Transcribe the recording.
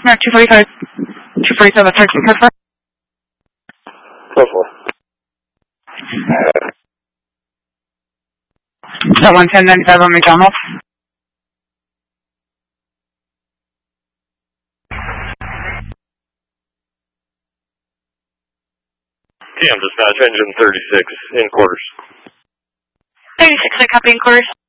No, 245, 247, taxi car fire. Go for it. Is that 11095 on McDonald's? TM dispatch, engine 36, in quarters. 36, I copy in quarters.